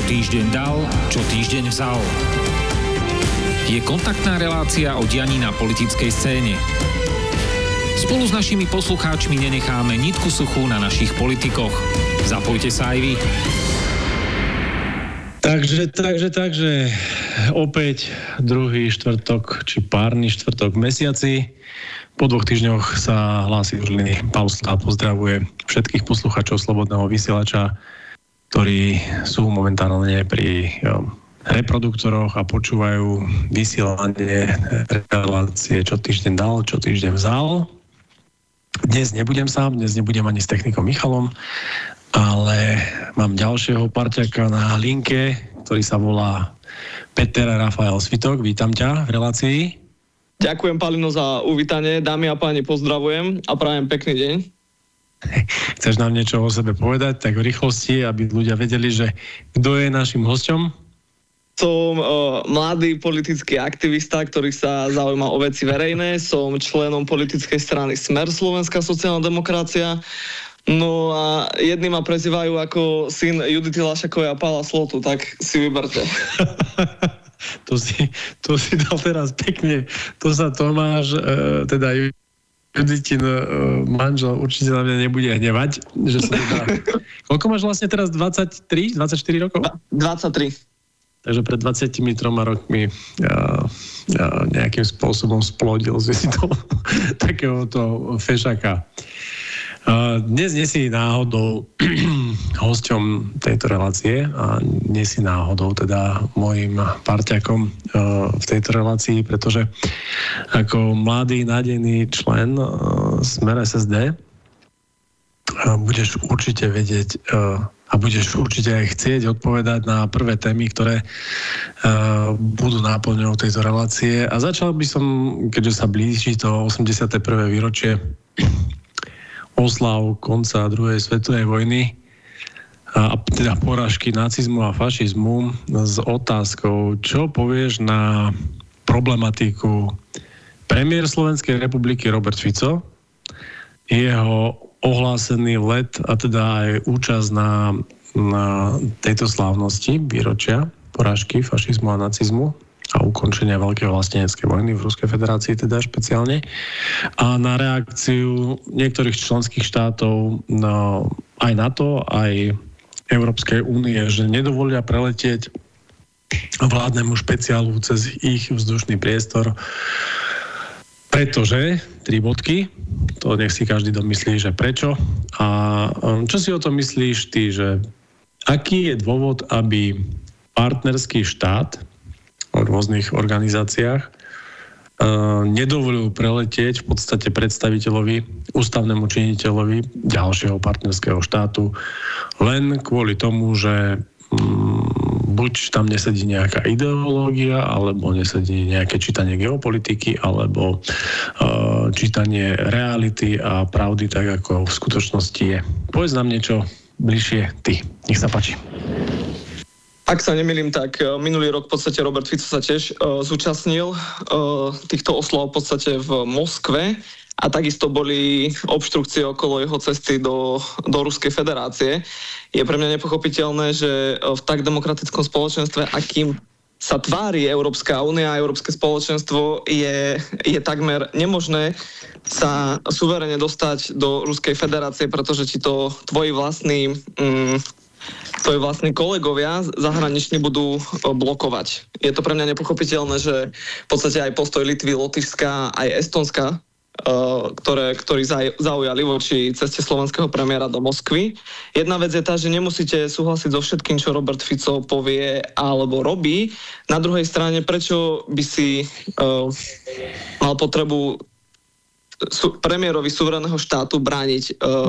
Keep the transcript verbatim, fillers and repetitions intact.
týždeň dal, čo týždeň vzal. Je kontaktná relácia o dianí na politickej scéne. Spolu s našimi poslucháčmi nenecháme nitku suchú na našich politikoch. Zapojte sa aj vy. Takže, takže, takže, opäť druhý štvrtok, či párny štvrtok v mesiaci. Po dvoch týždňoch sa hlási Žiliny. Pavel Skál pozdravuje všetkých poslucháčov Slobodného vysielača, ktorí sú momentálne pri jo, reproduktoroch a počúvajú vysielanie relácie Čo týždeň dal, čo týždeň vzal. Dnes nebudem sám, dnes nebudem ani s technikom Michalom, ale mám ďalšieho parťaka na linke, ktorý sa volá Peter Rafael Svitok. Vítam ťa v relácii. Ďakujem, Palino, za uvítanie. Dámy a páni, pozdravujem a prajem pekný deň. Chceš nám niečo o sebe povedať, tak v rýchlosti, aby ľudia vedeli, že kto je našim hosťom? Som uh, mladý politický aktivista, ktorý sa zaujíma o veci verejné. Som členom politickej strany Smer Slovenská sociálna demokracia. No a jedni ma prezývajú ako syn Judity Lašakovej a Pála Slotu, tak si vyberte. to, si, to si dal teraz pekne. To sa Tomáš, e, teda Juditin e, manžel určite na mňa nebude hnevať. Že sa teda... Koľko máš vlastne teraz? dvadsaťtri? dvadsaťštyri rokov? dvadsaťtri. Takže pred dvadsiatimi troma rokmi ja, ja nejakým spôsobom splodil si to takéhoto fešaka. Dnes nie si náhodou hosťom tejto relácie a nie si náhodou teda môjim parťakom v tejto relácii, pretože ako mladý nádejný člen Smer es es dé budeš určite vedieť a budeš určite aj chcieť odpovedať na prvé témy, ktoré budú náplňou tejto relácie. A začal by som, keďže sa blíži to osemdesiate prvé výročie oslav konca druhej svetovej vojny a teda porážky nacizmu a fašizmu s otázkou, čo povieš na problematiku premiér Slovenskej republiky Robert Fico, jeho ohlásený let a teda aj účasť na, na tejto slávnosti výročia porážky fašizmu a nacizmu a ukončenia veľkej vlasteneckej vojny v Ruskej federácii teda špeciálne. A na reakciu niektorých členských štátov no, aj NATO, aj Európskej únie, že nedovolia preletieť vládnemu špeciálu cez ich vzdušný priestor, pretože, tri bodky, to nech si každý domyslí, že prečo. A čo si o tom myslíš ty, že aký je dôvod, aby partnerský štát v rôznych organizáciách uh, nedovolil preletieť v podstate predstaviteľovi, ústavnému činiteľovi ďalšieho partnerského štátu len kvôli tomu, že um, buď tam nesedí nejaká ideológia, alebo nesedí nejaké čítanie geopolitiky, alebo uh, čítanie reality a pravdy tak, ako v skutočnosti je. Povedz nám niečo bližšie ty. Nech sa páči. Ak sa nemýlim, tak minulý rok v podstate Robert Fico sa tiež uh, zúčastnil uh, týchto oslav v podstate v Moskve a takisto boli obštrukcie okolo jeho cesty do, do Ruskej federácie. Je pre mňa nepochopiteľné, že v tak demokratickom spoločenstve, akým sa tvári Európska únia a Európske spoločenstvo, je, je takmer nemožné sa suverene dostať do Ruskej federácie, pretože ti to tvoji vlastní... Um, tvoji vlastní kolegovia zahraniční budú blokovať. Je to pre mňa nepochopiteľné, že v podstate aj postoj Litvy, Lotyšska, aj Estonska, ktoré, ktorí zaujali voči ceste slovenského premiéra do Moskvy. Jedna vec je tá, že nemusíte súhlasiť so všetkým, čo Robert Fico povie alebo robí. Na druhej strane, prečo by si uh, mal potrebu su- premiérovi suverénneho štátu brániť uh,